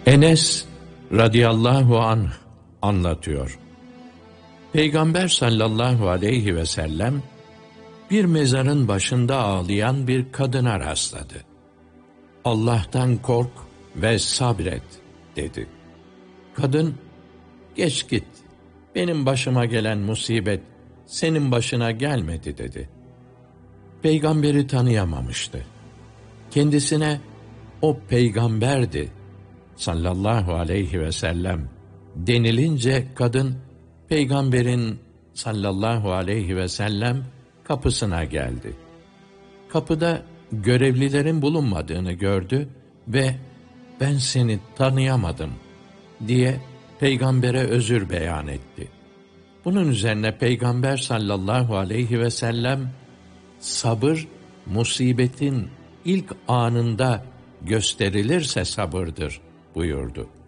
Enes radıyallahu anh anlatıyor. Peygamber sallallahu aleyhi ve sellem bir mezarın başında ağlayan bir kadına rastladı. Allah'tan kork ve sabret dedi. Kadın, geç git, benim başıma gelen musibet senin başına gelmedi dedi. Peygamberi tanıyamamıştı. Kendisine o peygamberdi sallallahu aleyhi ve sellem denilince kadın, peygamberin sallallahu aleyhi ve sellem kapısına geldi. Kapıda görevlilerin bulunmadığını gördü ve ben seni tanıyamadım diye peygambere özür beyan etti. Bunun üzerine peygamber sallallahu aleyhi ve sellem sabır musibetin ilk anında gösterilirse sabırdır buyurdu.